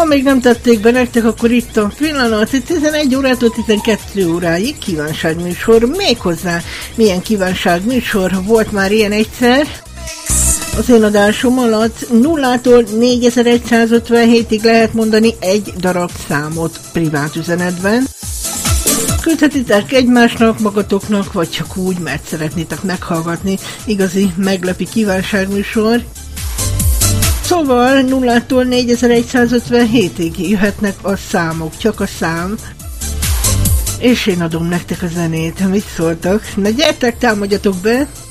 Ha még nem tették be nektek, akkor itt a pillanat, 11 órától 12 óráig kívánságműsor, méghozzá milyen kívánságműsor, volt már ilyen egyszer. Az én adásom alatt 0-tól 4157-ig lehet mondani egy darab számot privát üzenetben. Küldhetitek egymásnak, magatoknak, vagy csak úgy, mert szeretnétek meghallgatni igazi meglepi kívánságműsor. Szóval 0-tól 4157-ig jöhetnek a számok, csak a szám. És én adom nektek a zenét. Mit szóltak? Na gyertek, támadjatok be!